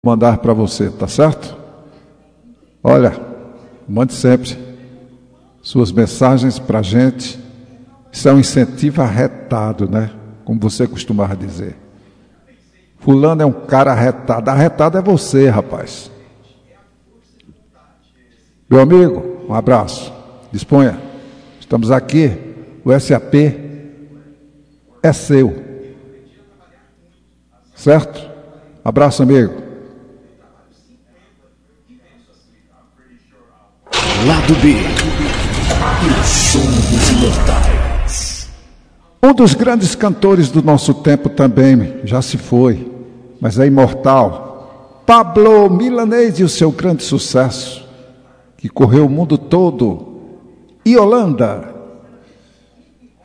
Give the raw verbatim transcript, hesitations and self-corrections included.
mandar para você, tá certo? Olha, mande sempre suas mensagens para a gente. Isso é um incentivo arretado, né? Como você costumava dizer. Fulano é um cara arretado. Arretado é você, rapaz. Meu amigo, um abraço. Disponha. Estamos aqui. O S A P é seu. Certo? Abraço, amigo. Lado B. O som dos imortais. Um dos grandes cantores do nosso tempo também já se foi, mas é imortal. Pablo Milanese e o seu grande sucesso, que correu o mundo todo. Yolanda.